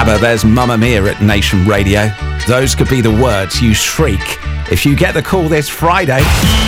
ABBA, there's Mamma Mia at Nation Radio. Those could be the words you shriek if you get the call this Friday.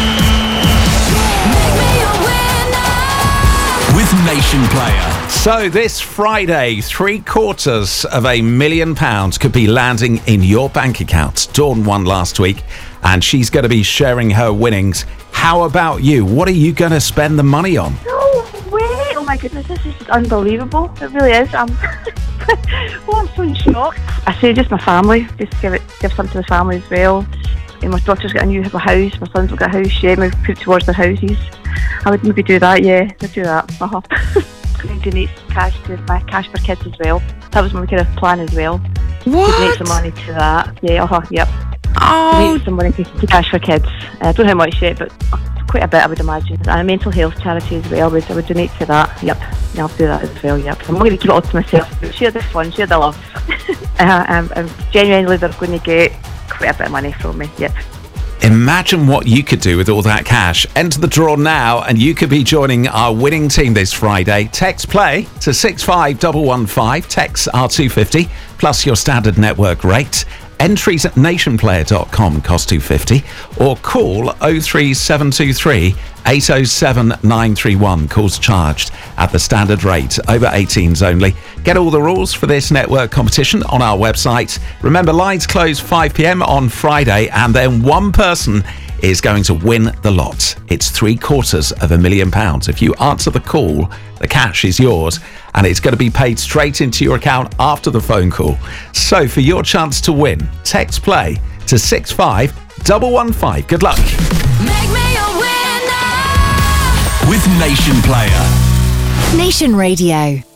With Nation Player. So this Friday, £750,000 million could be landing in your bank account. Dawn won last week, and she's going to be sharing her winnings. How about you? What are you going to spend the money on? No way! Oh my goodness, this is just unbelievable. It really is. I'm so in shock. I say just my family. Just give some to the family as well. And my daughter's got a new house. My son's got a house. Yeah, maybe put towards their houses. I would maybe do that. Yeah, I'd do that. And donate cash to my Cash for Kids as well. That was my kind of plan as well. What? Donate some money to that. Yeah. Yep. Oh. Donate some money to Cash for Kids. I don't know how much yet, but quite a bit, I would imagine. And a mental health charity as well. I would donate to that. Yep. Yeah, I'll do that as well. Yep. I'm not going to keep it all to myself. Share the fun. Share the love. Genuinely, they're going to get quite a bit of money from me. Yep. Imagine what you could do with all that cash. Enter the draw now and you could be joining our winning team this Friday. Text play to 65115. Text R250 plus your standard network rate. Entries at nationplayer.com cost $2.50 or call 03723 807 931. Calls charged at the standard rate. Over 18s only. Get all the rules for this network competition on our website. Remember, lines close 5 p.m. on Friday, and then one person is going to win the lot. It's £750,000 million. If you answer the call, the cash is yours, and it's going to be paid straight into your account after the phone call. So for your chance to win, text play to 65115. Good luck. Make me a winner with Nation Player. Nation Radio.